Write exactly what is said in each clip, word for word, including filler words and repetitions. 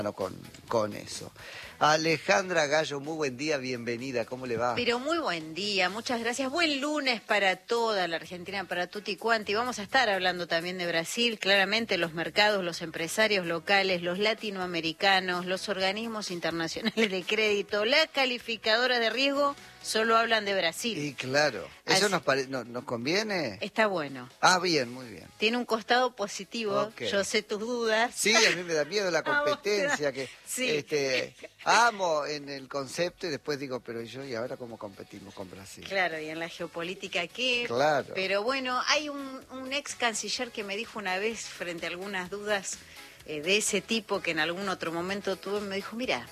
Con, con eso. Alejandra Gallo, muy buen día, bienvenida, ¿cómo le va? Pero muy buen día, muchas gracias. Buen lunes para toda la Argentina, para tutti quanti. Vamos a estar hablando también de Brasil, claramente los mercados, los empresarios locales, los latinoamericanos, los organismos internacionales de crédito, las calificadoras de riesgo, solo hablan de Brasil. Y claro, ¿eso Así, nos, pare, no, nos conviene? Está bueno. Ah, bien, muy bien. Tiene un costado positivo, Okay. Yo sé tus dudas. Sí, a mí me da miedo la competencia, que sí. este, amo en el concepto y después digo, pero yo, ¿y ahora cómo competimos con Brasil? Claro, y en la geopolítica, ¿qué? Claro. Pero bueno, hay un, un ex canciller que me dijo una vez, frente a algunas dudas eh, de ese tipo que en algún otro momento tuve, me dijo, mira,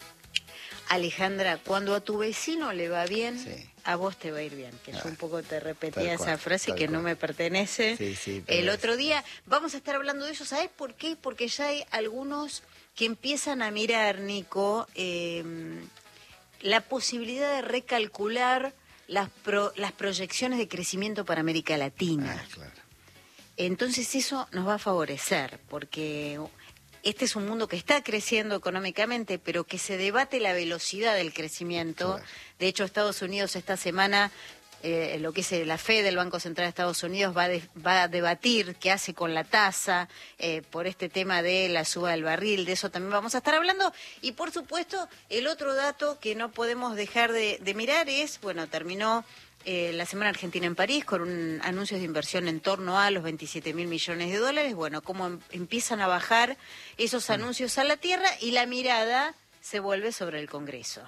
Alejandra, cuando a tu vecino le va bien, sí, a vos te va a ir bien. Que ah, yo un poco te repetía esa cual, frase que cual. no me pertenece. Sí, sí, el es... otro día vamos a estar hablando de eso. ¿Sabés por qué? Porque ya hay algunos que empiezan a mirar, Nico, eh, la posibilidad de recalcular las, pro, las proyecciones de crecimiento para América Latina. Ah, claro. Entonces eso nos va a favorecer, porque este es un mundo que está creciendo económicamente, pero que se debate la velocidad del crecimiento. Claro. De hecho, Estados Unidos esta semana, eh, lo que es la Fed del Banco Central de Estados Unidos, va, de, va a debatir qué hace con la tasa eh, por este tema de la suba del barril. De eso también vamos a estar hablando. Y, por supuesto, el otro dato que no podemos dejar de, de mirar es, bueno, terminó... Eh, la Semana Argentina en París, con un anuncios de inversión en torno a los veintisiete mil millones de dólares. Bueno, cómo em empiezan a bajar esos anuncios a la tierra y la mirada se vuelve sobre el Congreso.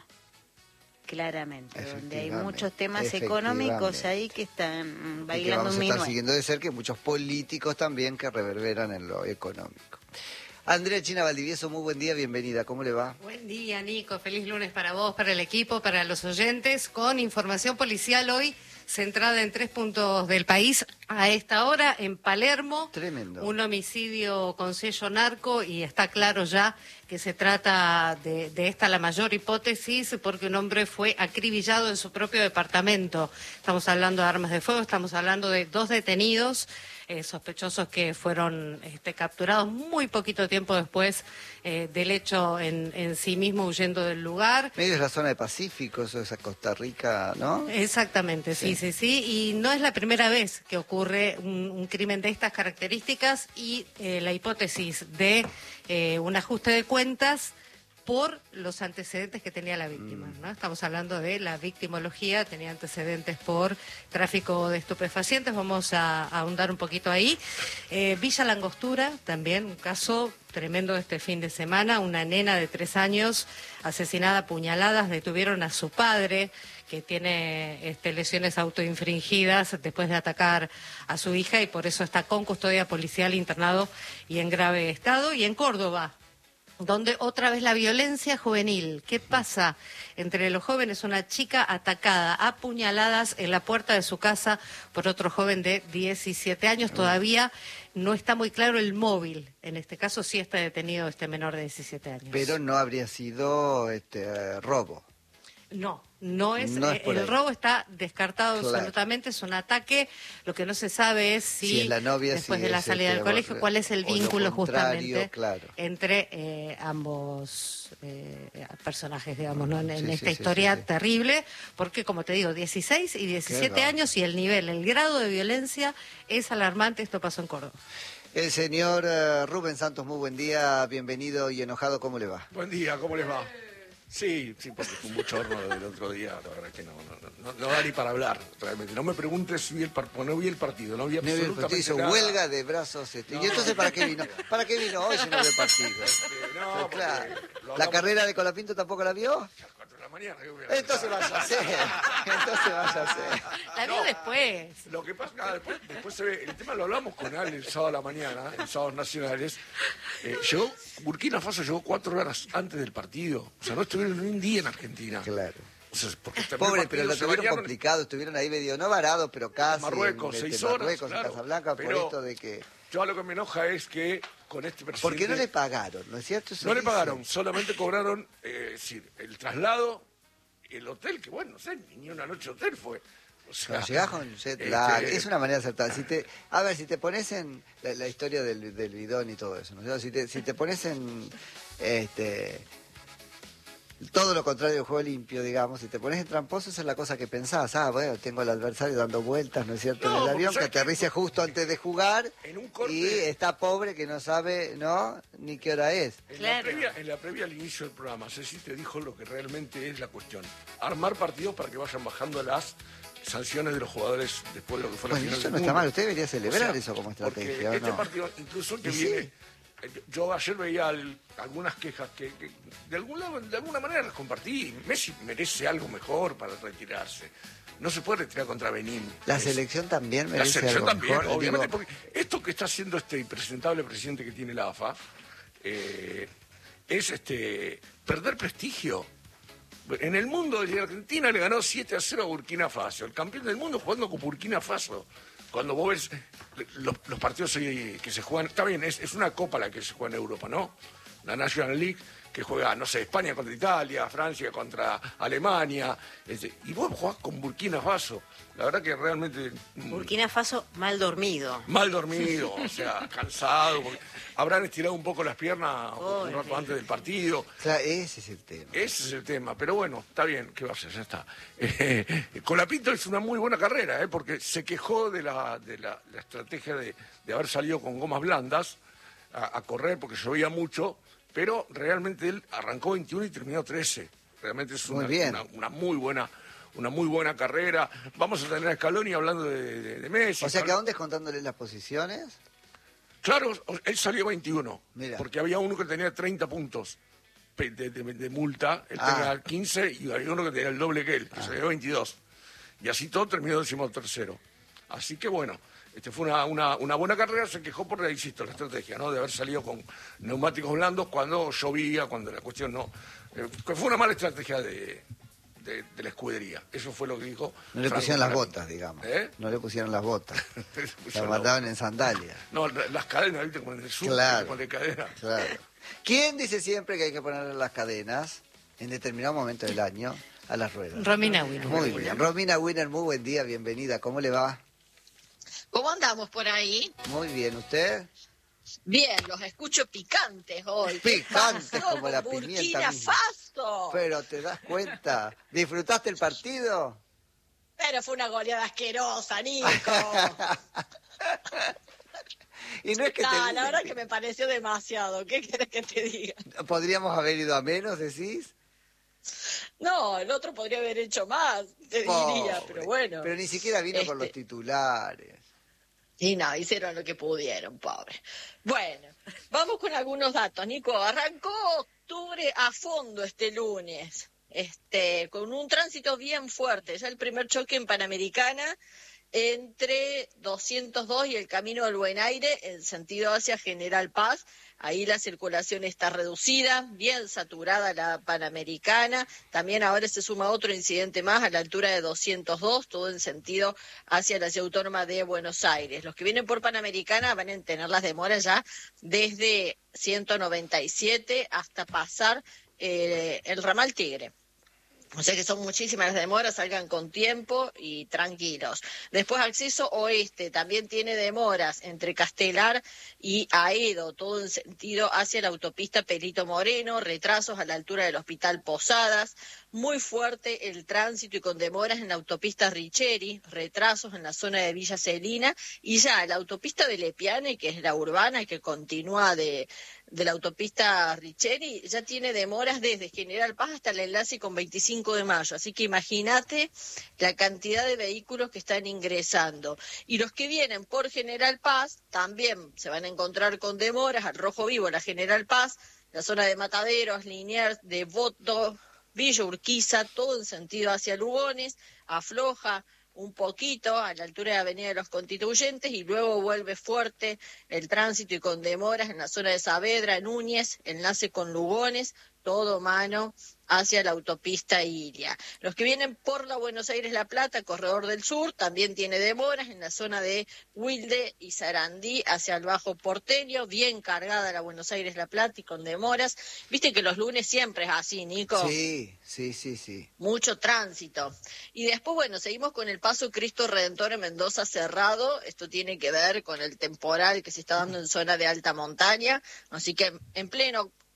Claramente, donde hay muchos temas económicos ahí que están bailando un minué. Y que vamos a estar siguiendo de cerca, muchos políticos también que reverberan en lo económico. Andrea China Valdivieso, muy buen día, bienvenida, ¿cómo le va? Buen día, Nico, feliz lunes para vos, para el equipo, para los oyentes, con información policial hoy, centrada en tres puntos del país. A esta hora, en Palermo, tremendo, un homicidio con sello narco, y está claro ya que se trata de, de esta la mayor hipótesis, porque un hombre fue acribillado en su propio departamento. Estamos hablando de armas de fuego, estamos hablando de dos detenidos, Eh, sospechosos que fueron este, capturados muy poquito tiempo después eh, del hecho en, en sí mismo, huyendo del lugar. Medio es la zona de Pacífico, eso es a Costa Rica, ¿no? Exactamente, sí, sí, sí, sí. Y no es la primera vez que ocurre un, un crimen de estas características, y eh, la hipótesis de eh, un ajuste de cuentas por los antecedentes que tenía la víctima, ¿no? Estamos hablando de la victimología, tenía antecedentes por tráfico de estupefacientes, vamos a, a ahondar un poquito ahí. Eh, Villa Langostura, también un caso tremendo este fin de semana, una nena de tres años asesinada a puñaladas, detuvieron a su padre, que tiene este, lesiones autoinfringidas después de atacar a su hija, y por eso está con custodia policial, internado y en grave estado. Y en Córdoba, donde otra vez la violencia juvenil. ¿Qué pasa entre los jóvenes? Una chica atacada a puñaladas en la puerta de su casa por otro joven de diecisiete años. Todavía no está muy claro el móvil. En este caso sí está detenido este menor de diecisiete años. Pero no habría sido este robo. No, no es, no eh, es el robo está descartado, claro, absolutamente, es un ataque. Lo que no se sabe es si, si es la novia, después si de la es salida este, del colegio, cuál es el vínculo justamente, claro, entre eh, ambos eh, personajes, digamos, ¿no? en, en sí, esta sí, historia sí, sí, sí. terrible, porque como te digo, dieciséis y diecisiete años, y el nivel, el grado de violencia es alarmante. Esto pasó en Córdoba. El señor uh, Rubén Santos, muy buen día, bienvenido y enojado, ¿cómo le va? Buen día, ¿cómo les va? Sí, sí, porque fue un bochorno lo del otro día, la verdad que no, no, no, no, no da ni para hablar, realmente. No me preguntes si vi el, par no vi el partido, no vi no absolutamente vi el partido, hizo nada. Huelga de brazos. Este. No. ¿Y entonces para qué vino? ¿Para qué vino hoy si no vio el partido? Este, no, pues claro. ¿La hablamos... carrera de Colapinto tampoco la vio? A las cuatro de la mañana. Entonces vaya a ser, entonces vaya a ser. La vio no, después. Lo que pasa, nada, después, después se ve, el tema lo hablamos con Ale el sábado a la mañana, en Sábados Nacionales. Eh, llegó, Burkina Faso llegó cuatro horas antes del partido, o sea, no estuvieron ni un día en Argentina. Claro. O sea, porque pobre, pero lo tuvieron bañaron... complicado, estuvieron ahí medio, no varados, pero casi. Marruecos, en, seis en horas, Marruecos, claro, en Casablanca, por esto de que... Yo a lo que me enoja es que con este presidente... ¿Por qué no le pagaron? ¿No es cierto? Eso no dice. le pagaron, solamente cobraron, eh, es decir, el traslado, el hotel, que bueno, no sé, ni una noche de hotel fue. O sea, no, llegás con jet este... lag, es una manera acertada. Si te, a ver, si te pones en la, la historia del, del bidón y todo eso, ¿no? Si te, si te pones en, Este, todo lo contrario del juego limpio, digamos. Si te pones en tramposo, esa es la cosa que pensás. Ah, bueno, tengo al adversario dando vueltas, ¿no es cierto? No, en el avión, que porque aterriza que- justo antes de jugar En un corte- y está pobre que no sabe, ¿no? Ni qué hora es. En, Claro. la previa, en la previa al inicio del programa, Ceci te dijo lo que realmente es la cuestión. Armar partidos para que vayan bajando las sanciones de los jugadores después de lo que fue la Bueno, final eso del no está mundo. mal. Usted debería celebrar O sea, eso como porque estrategia, ¿o este no? partido, incluso el que Y sí. viene... eh, Yo, yo ayer veía al- algunas quejas que, que de, algún lado- de alguna manera las compartí. Messi merece algo mejor para retirarse. No se puede retirar contra Benín. La Es- selección también La merece selección algo también, mejor. obviamente, Digo, porque esto que está haciendo este impresentable presidente que tiene la A F A eh, es este perder prestigio. En el mundo, Argentina le ganó siete a cero a Burkina Faso, el campeón del mundo jugando con Burkina Faso. Cuando vos ves los, los partidos que se juegan, está bien, es, es una copa la que se juega en Europa, ¿no? La National League, que juega, no sé, España contra Italia, Francia contra Alemania, este, y vos jugás con Burkina Faso. La verdad que realmente... mm, Burkina Faso mal dormido. mal dormido, o sea, cansado, porque habrán estirado un poco las piernas Oh, un rato sí. antes del partido. o sea, ese es el tema. Ese es el tema, pero bueno, está bien, ¿qué va a hacer? Ya está. Eh, Colapinto es una muy buena carrera, ¿eh? Porque se quejó de la, de la, la estrategia de, de haber salido con gomas blandas a, a correr porque llovía mucho, pero realmente él arrancó veintiuno y terminó trece. Realmente es Muy una, bien. una, una muy buena... Una muy buena carrera. Vamos a tener a Scaloni hablando de, de, de Messi. O sea, que Scaloni- aún descontándole las posiciones, Claro, o- él salió veintiuno, Mira. porque había uno que tenía treinta puntos pe- de, de- de multa, él Ah. tenía quince y había uno que tenía el doble que él, que salió veintidós. Y así todo terminó decimotercero. Así que bueno, este fue una, una, una buena carrera, se quejó por, insisto, la estrategia, ¿no? De haber salido con neumáticos blandos cuando llovía, cuando la cuestión no... eh, que fue una mala estrategia de, de, de la escudería. Eso fue lo que dijo... no le Franco pusieron las Colapinto. botas, digamos. ¿Eh? No le pusieron las botas. Le Las pusieron la- mandaban en sandalias. No, la- las cadenas, ¿viste? Con el sur, Claro. con de cadena. Claro. ¿Quién dice siempre que hay que ponerle las cadenas en determinado momento del año a las ruedas? Romina Wino. Muy bien. Romina Wiener, muy buen día, bienvenida. ¿Cómo le va? ¿Cómo andamos por ahí? Muy bien, ¿usted? Bien, los escucho picantes hoy. ¿Qué Picantes pasó como la con pimienta Burkina misma. Faso. Pero te das cuenta, ¿disfrutaste el partido? Pero fue una goleada asquerosa, Nico. Y no es que No, te... la verdad que me pareció demasiado. ¿Qué querés que te diga? ¿Podríamos haber ido a menos, decís? No, el otro podría haber hecho más, te Pobre. diría, pero bueno. Pero ni siquiera vino con los Este, titulares. Y no, hicieron lo que pudieron, pobre. Bueno, vamos con algunos datos, Nico. Arrancó octubre a fondo este lunes, este, con un tránsito bien fuerte. Ya el primer choque en Panamericana entre doscientos dos y el Camino del Buen Aire en sentido hacia General Paz. Ahí la circulación está reducida, bien saturada la Panamericana. También ahora se suma otro incidente más a la altura de doscientos dos, todo en sentido hacia la Ciudad Autónoma de Buenos Aires. Los que vienen por Panamericana van a tener las demoras ya desde ciento noventa y siete hasta pasar eh, el ramal Tigre. O sea que son muchísimas las demoras, salgan con tiempo y tranquilos. Después acceso oeste, también tiene demoras entre Castelar y Aedo, todo en sentido hacia la autopista Perito Moreno, retrasos a la altura del Hospital Posadas, muy fuerte el tránsito y con demoras en la autopista Richeri, retrasos en la zona de Villa Celina y ya la autopista de Lepiane, que es la urbana que continúa de... de la autopista Richeri, ya tiene demoras desde General Paz hasta el enlace con veinticinco de mayo. Así que imagínate la cantidad de vehículos que están ingresando. Y los que vienen por General Paz también se van a encontrar con demoras al Rojo Vivo, la General Paz, la zona de Mataderos, Liniers, Devoto, Villa Urquiza, todo en sentido hacia Lugones, afloja un poquito a la altura de Avenida de los Constituyentes y luego vuelve fuerte el tránsito y con demoras en la zona de Saavedra, Núñez, enlace con Lugones, todo mano hacia la autopista Iria. Los que vienen por la Buenos Aires-La Plata, Corredor del Sur, también tiene demoras en la zona de Wilde y Sarandí hacia el Bajo Porteño, bien cargada la Buenos Aires-La Plata y con demoras. Viste que los lunes siempre es así, Nico. Sí, sí, sí, sí. Mucho tránsito. Y después, bueno, seguimos con el paso Cristo Redentor en Mendoza cerrado. Esto tiene que ver con el temporal que se está dando en zona de alta montaña. Así que en pleno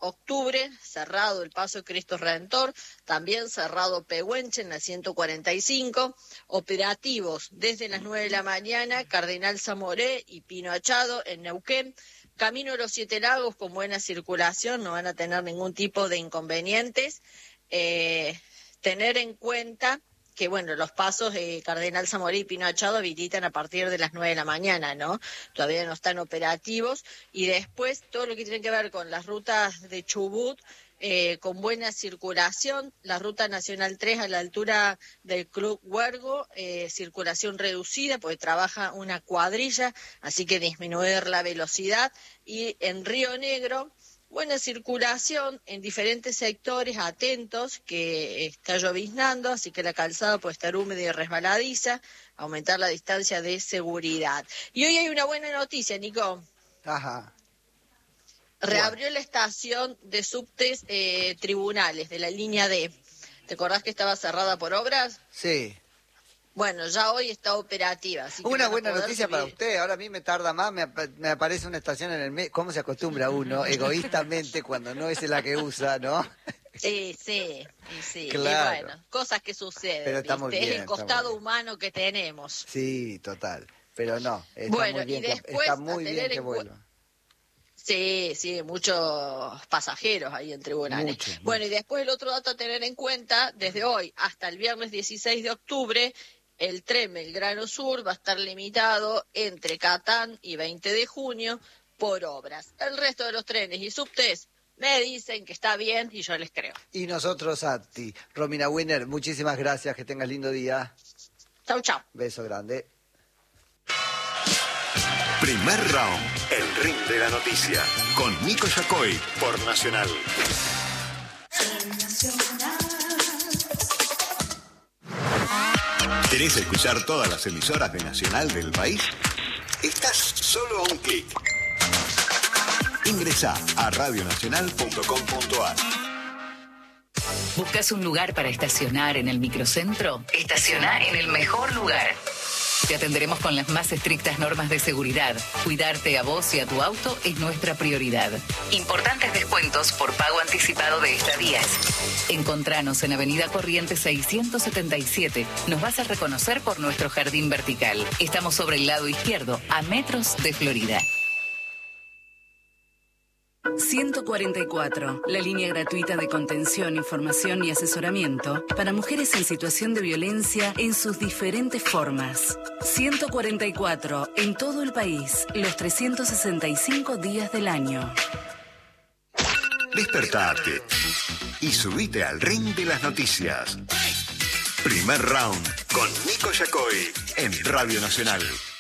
octubre, cerrado el Paso Cristo Redentor, también cerrado Pehuenche en la ciento cuarenta y cinco, operativos desde las nueve de la mañana, Cardenal Zamoré y Pino Achado en Neuquén, Camino de los Siete Lagos con buena circulación, no van a tener ningún tipo de inconvenientes. Eh, tener en cuenta que, bueno, los pasos de Cardenal Zamoré y Pino Achado habilitan a partir de las nueve de la mañana, ¿no? Todavía no están operativos. Y después todo lo que tiene que ver con las rutas de Chubut, eh, con buena circulación, la Ruta Nacional tres a la altura del Club Huergo, eh, circulación reducida, porque trabaja una cuadrilla, así que disminuir la velocidad. Y en Río Negro, buena circulación en diferentes sectores, atentos, que está lloviznando, así que la calzada puede estar húmeda y resbaladiza, aumentar la distancia de seguridad. Y hoy hay una buena noticia, Nico. Ajá. Reabrió la estación de subtes eh, tribunales de la línea D. ¿Te acordás que estaba cerrada por obras? Sí. Bueno, ya hoy está operativa. Así que Una van a buena poder noticia subir. para usted. Ahora a mí me tarda más, me, ap- me aparece una estación en el medio. ¿Cómo se acostumbra uno egoístamente cuando no es la que usa, no? Sí, sí, y sí. Claro. Y bueno, cosas que suceden. Pero está ¿viste? muy bien, Es el está muy costado bien. humano que tenemos. Sí, total. Pero no, está Bueno, muy bien, y que, después, está a muy bien tener que en cu- vuelva. Sí, sí, muchos pasajeros ahí en tribunales. Muchos, Bueno, y después el otro dato a tener en cuenta, desde hoy hasta el viernes dieciséis de octubre, el tren Belgrano Sur va a estar limitado entre Catán y veinte de junio por obras. El resto de los trenes y subtes me dicen que está bien y yo les creo. Y nosotros a ti. Romina Winner, muchísimas gracias, que tengas lindo día. Chau, chau. Beso grande. Primer round, el ring de la noticia, con Nico Yacoy por Nacional. ¿Querés escuchar todas las emisoras de Nacional del país? Estás solo a un clic. Ingresá a radio nacional punto com punto a r. ¿Buscas un lugar para estacionar en el microcentro? Estaciona en el mejor lugar. Te atenderemos con las más estrictas normas de seguridad. Cuidarte a vos y a tu auto es nuestra prioridad. Importantes descuentos por pago anticipado de estadías. Encontranos en Avenida Corrientes seiscientos setenta y siete. Nos vas a reconocer por nuestro jardín vertical. Estamos sobre el lado izquierdo, a metros de Florida. ciento cuarenta y cuatro, la línea gratuita de contención, información y asesoramiento para mujeres en situación de violencia en sus diferentes formas. ciento cuarenta y cuatro, en todo el país, los trescientos sesenta y cinco días del año. Despertate y subite al ring de las noticias. Primer round con Nico Yacoy en Radio Nacional.